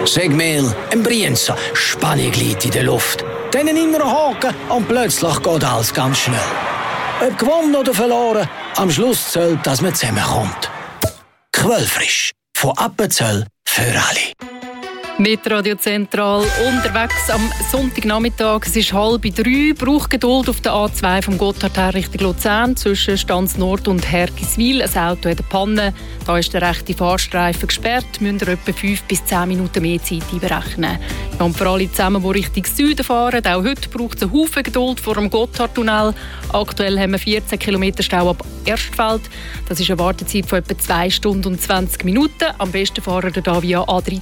Sag mir, ein Brienza, Spannung liegt in der Luft. Dann immer ein Haken und plötzlich geht alles ganz schnell. Ob gewonnen oder verloren, am Schluss zählt, dass man zusammenkommt. Quellfrisch, von Appenzell für alle. Mit Radio Zentral unterwegs am Sonntagnachmittag. Es ist 2:30. Braucht Geduld auf der A2 vom Gotthard her Richtung Luzern zwischen Stanz Nord und Hergiswil. Ein Auto hat eine Panne. Da ist der rechte Fahrstreifen gesperrt. Müsst ihr etwa 5 bis 10 Minuten mehr Zeit einberechnen. Ja, und für alle zusammen, die Richtung Süden fahren, auch heute braucht es einen Haufen Geduld vor dem Gotthardtunnel. Aktuell haben wir 14 Kilometer Stau ab Erstfeld. Das ist eine Wartezeit von etwa 2 Stunden und 20 Minuten. Am besten fahren ihr da via A13